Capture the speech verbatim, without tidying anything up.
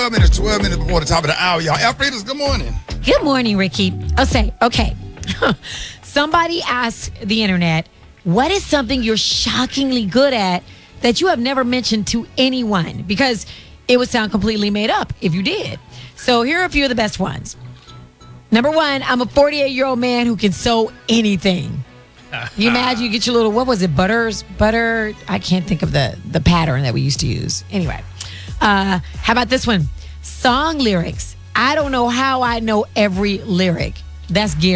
twelve minutes, twelve minutes before the top of the hour, y'all. Alfredas, good morning. Good morning, Ricky. I'll say, okay. Somebody asked the internet, what is something you're shockingly good at that you have never mentioned to anyone? Because it would sound completely made up if you did. So here are a few of the best ones. Number one, I'm a forty-eight-year-old man who can sew anything. You imagine you get your little, what was it, butters, butter? I can't think of the, the pattern that we used to use. Anyway, uh, how about this one? Song lyrics. I don't know how I know every lyric. That's Gary.